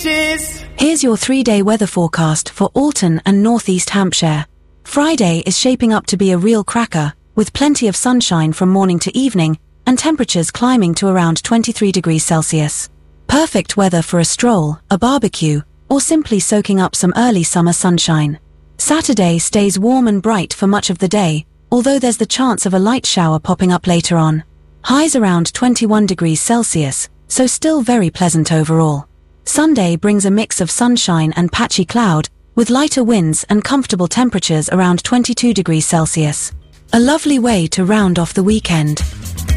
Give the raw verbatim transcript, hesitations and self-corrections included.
beaches. Here's your three-day weather forecast for Alton and Northeast Hampshire. Friday is shaping up to be a real cracker, with plenty of sunshine from morning to evening, and temperatures climbing to around twenty-three degrees Celsius. Perfect weather for a stroll, a barbecue, or simply soaking up some early summer sunshine. Saturday stays warm and bright for much of the day, although there's the chance of a light shower popping up later on. Highs around twenty-one degrees Celsius, so still very pleasant overall. Sunday brings a mix of sunshine and patchy cloud, with lighter winds and comfortable temperatures around twenty-two degrees Celsius. A lovely way to round off the weekend.